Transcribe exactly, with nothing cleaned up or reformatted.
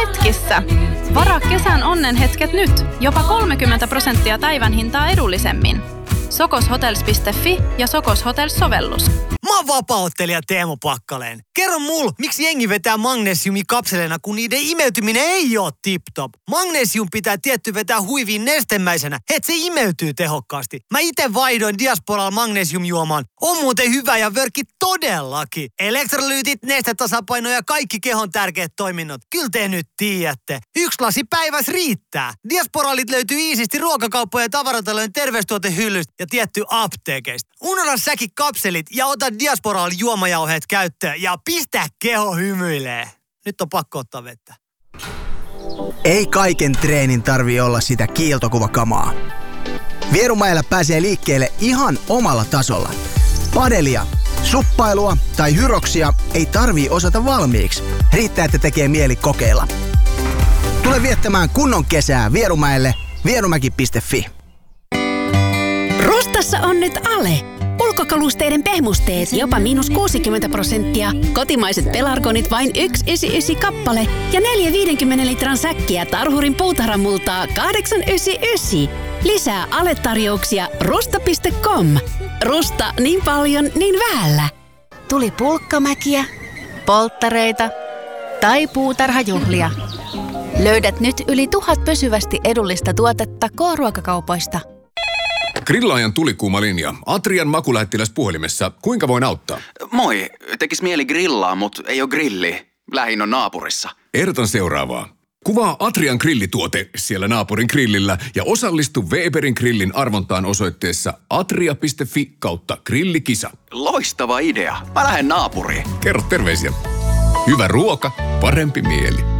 hetkissä. Varaa kesän onnenhetket nyt. Jopa kolmekymmentä prosenttia päivän hintaa edullisemmin. sokoshotels piste fi ja Sokos Hotels-sovellus. Mä oon vapaa-ottelija Teemu Pakkaleen. Kerro mulle, miksi jengi vetää magnesiumikapseleina, kun niiden imeytyminen ei oo tip-top. Magnesium pitää tietty vetää huiviin nestemäisenä, et se imeytyy tehokkaasti. Mä ite vaihdoin Diasporalla magnesiumjuomaan. On muuten hyvä ja vörkki todellakin. Elektrolyytit, nestetasapaino ja kaikki kehon tärkeät toiminnot. Kyllä te nyt tiedätte. Yksi lasi päivässä riittää. Diasporalit löytyy iisisti ruokakauppojen ja tavaratalojen terveystuotehyllystä ja tietty apteekeista. Unohda säkin kapselit ja ota Diasporal juomajauheet käyttöön ja pistä keho hymyilee. Nyt on pakko ottaa vettä. Ei kaiken treenin tarvii olla sitä kiiltokuvakamaa. Vierumäellä pääsee liikkeelle ihan omalla tasolla. Padelia, suppailua tai hyroksia ei tarvii osata valmiiksi. Riittää, että tekee mieli kokeilla. Tule viettämään kunnon kesää Vierumäelle vierumäki piste fi. Rustassa on nyt ale. Ulkokalusteiden pehmusteet jopa miinus kuusikymmentä prosenttia. Kotimaiset pelargonit vain yksi pilkku yhdeksänkymmentäyhdeksän kappale. Ja neljä viidenkymmenen litran säkkiä Tarhurin puutarhamultaa kahdeksan pilkku yhdeksänkymmentäyhdeksän. Lisää aletarjouksia rusta piste com. Rusta niin paljon, niin vähällä. Tuli pulkkamäkiä, polttareita tai puutarhajuhlia. Löydät nyt yli tuhat pysyvästi edullista tuotetta K-ruokakaupoista. Grillaajan tulikuuma linja. Atrian makulähettiläs puhelimessa. Kuinka voin auttaa? Moi. Tekis mieli grillaa, mut ei oo grilli. Lähin on naapurissa. Ehdotan seuraavaa. Kuvaa Atrian grillituote siellä naapurin grillillä ja osallistu Weberin grillin arvontaan osoitteessa atria piste fi kautta grillikisa. Loistava idea. Mä lähden naapuriin. Kerro terveisiä. Hyvä ruoka, parempi mieli.